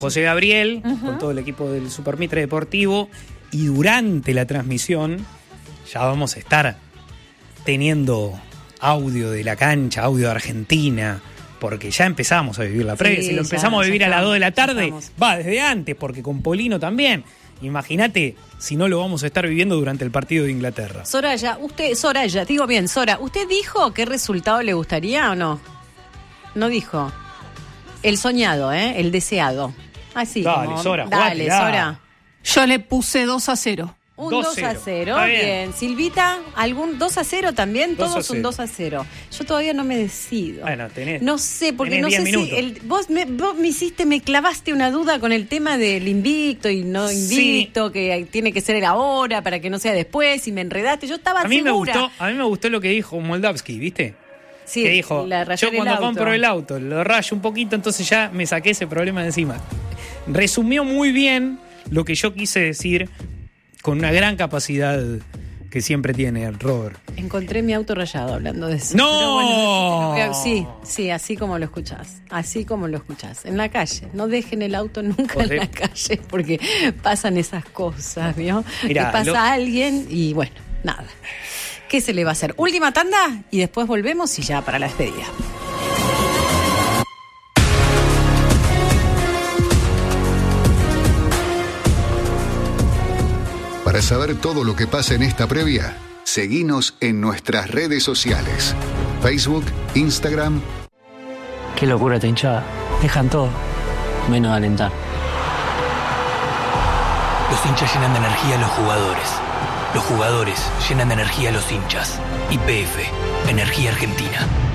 José Gabriel, con todo el equipo del Super Mitre Deportivo, y durante la transmisión ya vamos a estar teniendo audio de la cancha, audio de Argentina, porque ya empezamos a vivir la previa. Si lo empezamos a vivir a las 2 de la tarde, va desde antes, porque con Polino también. Imagínate si no lo vamos a estar viviendo durante el partido de Inglaterra. Soraya, digo bien, Sora, ¿usted dijo qué resultado le gustaría o no? No dijo. El soñado, el deseado. Así. Dale, como, Sora, dale, Sora. Yo le puse 2-0. Un 2-0, bien. Silvita, ¿algún 2-0 también? Todos un 2-0. Yo todavía no me decido. Bueno, no sé, porque no sé si... Vos me clavaste una duda con el tema del invicto y no invicto, sí, que tiene que ser ahora para que no sea después, y me enredaste. Yo estaba segura. A mí me gustó lo que dijo Moldavsky, ¿viste? Sí, que dijo, yo cuando compro el auto lo rayo un poquito, entonces ya me saqué ese problema de encima. Resumió muy bien lo que yo quise decir con una gran capacidad que siempre tiene Robert. Encontré mi auto rayado hablando de eso. ¡No! Bueno, sí, así como lo escuchás. Así como lo escuchás. En la calle. No dejen el auto nunca en la calle porque pasan esas cosas, ¿vio? Mirá, que pasa alguien y bueno, nada. ¿Qué se le va a hacer? Última tanda y después volvemos y ya para la despedida. Para saber todo lo que pasa en esta previa, seguinos en nuestras redes sociales. Facebook, Instagram. Qué locura esta hinchada. Dejan todo, menos alentar. Los hinchas llenan de energía a los jugadores. Los jugadores llenan de energía a los hinchas. YPF, Energía Argentina.